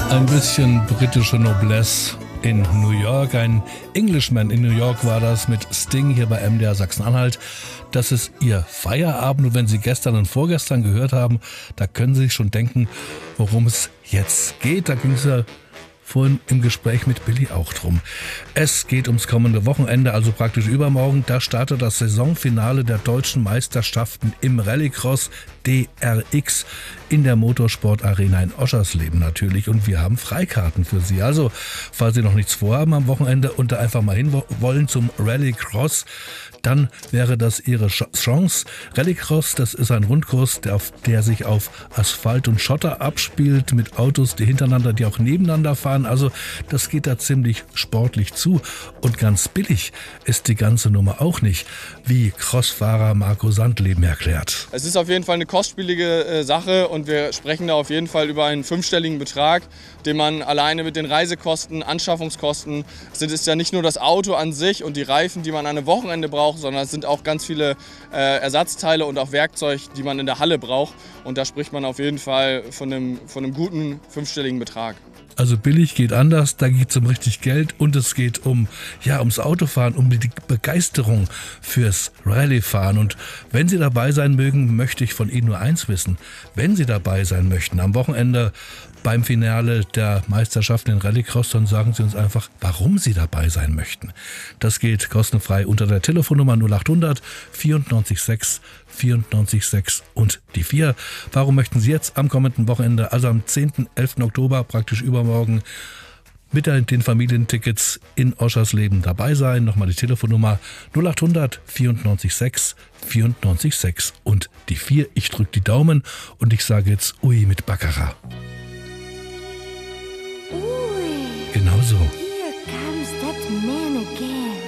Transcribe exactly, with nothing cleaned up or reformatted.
Ein bisschen britische Noblesse in New York. Ein Englishman in New York war das mit Sting hier bei M D R Sachsen-Anhalt. Das ist Ihr Feierabend. Und wenn Sie gestern und vorgestern gehört haben, da können Sie sich schon denken, worum es jetzt geht. Da ging es ja vorhin im Gespräch mit Billy auch drum. Es geht ums kommende Wochenende, also praktisch übermorgen. Da startet das Saisonfinale der deutschen Meisterschaften im Rallycross D R X in der Motorsport-Arena in Oschersleben natürlich. Und wir haben Freikarten für Sie. Also, falls Sie noch nichts vorhaben am Wochenende und da einfach mal hin wollen zum Rallycross, dann wäre das Ihre Chance. Rallycross, das ist ein Rundkurs, der, auf, der sich auf Asphalt und Schotter abspielt, mit Autos, die hintereinander, die auch nebeneinander fahren. Also das geht da ziemlich sportlich zu. Und ganz billig ist die ganze Nummer auch nicht, wie Crossfahrer Marco Sandleben erklärt. Es ist auf jeden Fall eine kostspielige äh, Sache und wir sprechen da auf jeden Fall über einen fünfstelligen Betrag, den man alleine mit den Reisekosten, Anschaffungskosten, sind es ja nicht nur das Auto an sich und die Reifen, die man an einem Wochenende braucht, sondern es sind auch ganz viele äh, Ersatzteile und auch Werkzeug, die man in der Halle braucht. Und da spricht man auf jeden Fall von einem, von einem guten fünfstelligen Betrag. Also billig geht anders, da geht es um richtig Geld und es geht um, ja, ums Autofahren, um die Begeisterung fürs Rallyefahren. Und wenn Sie dabei sein mögen, möchte ich von Ihnen nur eins wissen. Wenn Sie dabei sein möchten am Wochenende beim Finale der Meisterschaften in Rallycross, dann sagen Sie uns einfach, warum Sie dabei sein möchten. Das geht kostenfrei unter der Telefonnummer null acht hundert vierundneunzig sechs vierundneunzig sechs und die vier. Warum möchten Sie jetzt am kommenden Wochenende, also am zehnten, elften Oktober, praktisch übermorgen, mit den Familientickets in Oschersleben dabei sein? Nochmal die Telefonnummer null acht hundert vierundneunzig sechs vierundneunzig sechs und die vier. Ich drücke die Daumen und ich sage jetzt Ui mit Baccarat. Ui. Genau so. Here comes that man.